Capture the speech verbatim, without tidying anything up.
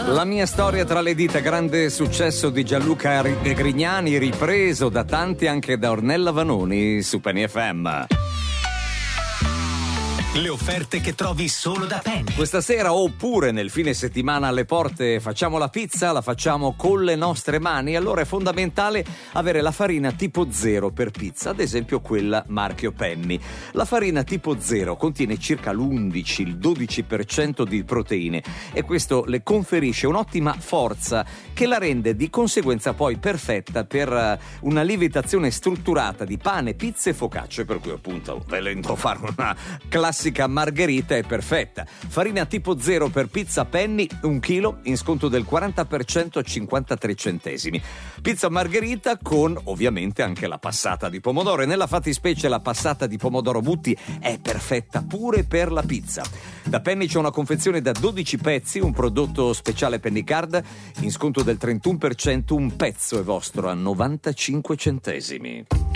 La mia storia tra le dita, grande successo di Gianluca Grignani, ripreso da tanti anche da Ornella Vanoni su Penny F M. Le offerte che trovi solo da Penny. Questa sera oppure nel fine settimana alle porte facciamo la pizza, la facciamo con le nostre mani, allora è fondamentale avere la farina tipo zero per pizza, ad esempio quella marchio Penny. La farina tipo zero contiene circa l'undici, il dodici per cento di proteine e questo le conferisce un'ottima forza che la rende di conseguenza poi perfetta per una lievitazione strutturata di pane, pizza e focacce, per cui appunto volendo fare una classica margherita è perfetta. Farina tipo zero per pizza Penny, un chilo in sconto del quaranta per cento a cinquantatré centesimi. Pizza margherita con ovviamente anche la passata di pomodoro, e nella fattispecie la passata di pomodoro Butti è perfetta pure per la pizza. Da Penny c'è una confezione da dodici pezzi, un prodotto speciale Penny Card, in sconto del trentuno per cento, un pezzo è vostro a novantacinque centesimi.